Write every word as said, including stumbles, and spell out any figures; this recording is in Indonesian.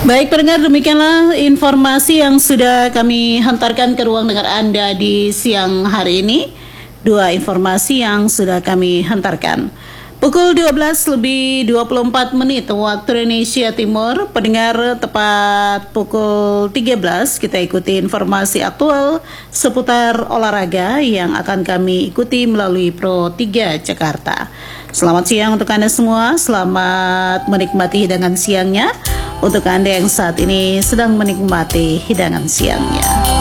Baik pendengar, demikianlah informasi yang sudah kami hantarkan ke ruang dengar Anda di siang hari ini. Dua informasi yang sudah kami hantarkan. Pukul dua belas lebih dua puluh empat menit waktu Indonesia Timur. Pendengar, tepat pukul tiga belas kita ikuti informasi aktual seputar olahraga yang akan kami ikuti melalui Pro tiga Jakarta. Selamat siang untuk Anda semua, selamat menikmati hidangan siangnya. Untuk Anda yang saat ini sedang menikmati hidangan siangnya.